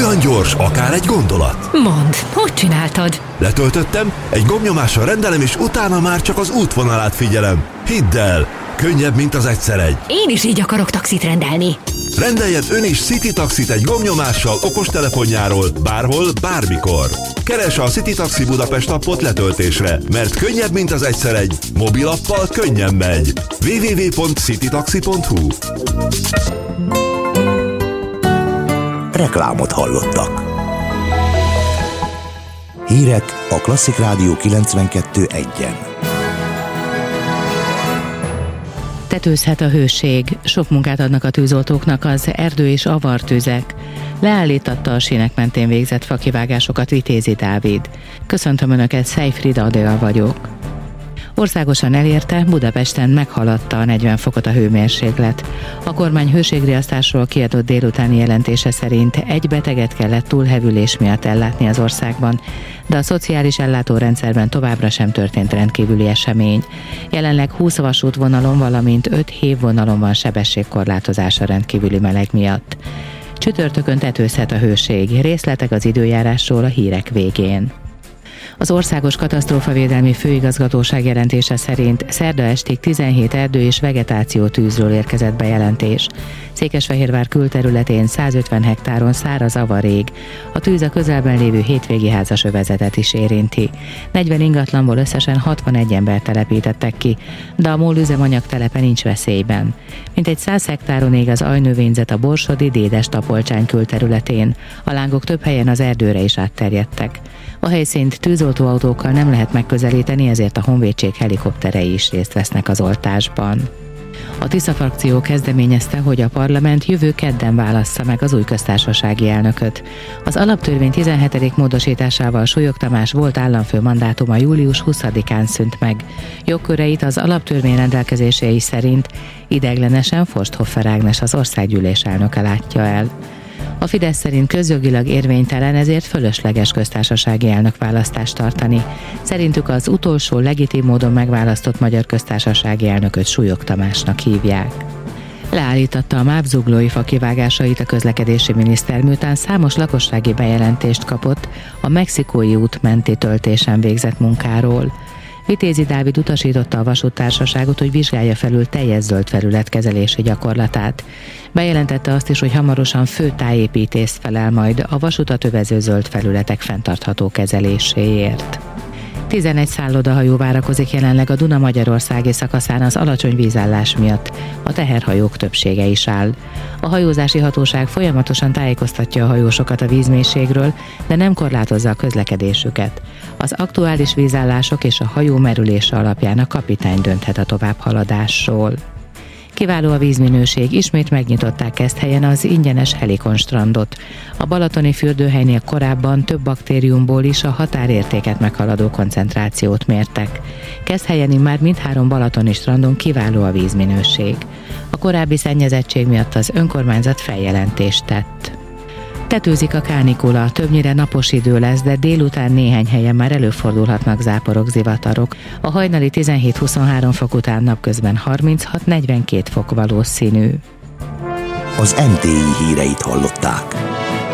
Olyan gyors, akár egy gondolat. Mondd, hogy csináltad? Letöltöttem, egy gombnyomással rendelem, és utána már csak az útvonalát figyelem. Hidd el, könnyebb, mint az egyszer egy. Én is így akarok taxit rendelni. Rendeljen ön is City Taxit egy gombnyomással okostelefonjáról, bárhol, bármikor. Keresse a City Taxi Budapest appot letöltésre, mert könnyebb, mint az egyszer egy. Mobilappal könnyen megy. www.citytaxi.hu. Reklámot hallottak. Hírek a Klasszik Rádió 92.1-en. Tetőzhet a hőség, sok munkát adnak a tűzoltóknak az erdő- és avartüzek. Leállítatta a sínek mentén végzett fakivágásokat Vitézi Dávid. Köszöntöm Önöket, Szejfrida Adél vagyok. Országosan elérte, Budapesten meghaladta a 40 fokot a hőmérséklet. A kormány hőségriasztásról kiadott délutáni jelentése szerint egy beteget kellett túlhevülés miatt ellátni az országban, de a szociális ellátórendszerben továbbra sem történt rendkívüli esemény. Jelenleg 20 vasútvonalon, valamint 5 hévvonalon van sebességkorlátozás a rendkívüli meleg miatt. Csütörtökön tetőzhet a hőség, részletek az időjárásról a hírek végén. Az Országos Katasztrófavédelmi Főigazgatóság jelentése szerint szerda estig 17 erdő- és vegetációtűzről érkezett bejelentés. Székesfehérvár külterületén 150 hektáron száraz avar ég. A tűz a közelben lévő hétvégi házasövezetet is érinti. 40 ingatlanból összesen 61 embert telepítettek ki, de a MOL üzemanyagtelepe nincs veszélyben. Mintegy 100 hektáron ég az ajnövényzet a borsodi Dédes-Tapolcsány külterületén. A lángok több helyen az erdőre is átterjedtek. A helyszínt tűzoltóautókkal nem lehet megközelíteni, ezért a honvédség helikopterei is részt vesznek az oltásban. A Tisza frakció kezdeményezte, hogy a parlament jövő kedden válassza meg az új köztársasági elnököt. Az alaptörvény 17. módosításával Súlyog Tamás volt államfő mandátuma július 20-án szűnt meg. Jogköreit az alaptörvény rendelkezései szerint ideiglenesen Forsthoffer Ágnes, az országgyűlés elnöke látja el. A Fidesz szerint közjogilag érvénytelen, ezért fölösleges köztársasági elnökválasztást tartani. Szerintük az utolsó legitim módon megválasztott magyar köztársasági elnököt Súlyog Tamásnak hívják. Leállítatta a MÁV zuglói fakivágásait a közlekedési miniszter, miután számos lakossági bejelentést kapott a Mexikói út menti töltésen végzett munkáról. Vitézi Dávid utasította a vasúttársaságot, hogy vizsgálja felül teljes zöld felület kezelési gyakorlatát. Bejelentette azt is, hogy hamarosan főtájépítész felel majd a vasutat övező zöld felületek fenntartható kezeléséért. 11 szállodahajó várakozik jelenleg a Duna-magyarországi szakaszán az alacsony vízállás miatt. A teherhajók többsége is áll. A hajózási hatóság folyamatosan tájékoztatja a hajósokat a vízmélységről, de nem korlátozza a közlekedésüket. Az aktuális vízállások és a hajó merülése alapján a kapitány dönthet a továbbhaladásról. Kiváló a vízminőség, ismét megnyitották Keszthelyen az ingyenes Helikon strandot. A balatoni fürdőhelynél korábban több baktériumból is a határértéket meghaladó koncentrációt mértek. Keszthelyen immár mindhárom balatoni strandon kiváló a vízminőség. A korábbi szennyezettség miatt az önkormányzat feljelentést tett. Tetőzik a kánikula, többnyire napos idő lesz, de délután néhány helyen már előfordulhatnak záporok, zivatarok. A hajnali 17-23 fok után napközben 36-42 fok valószínű. Az NTI híreit hallották.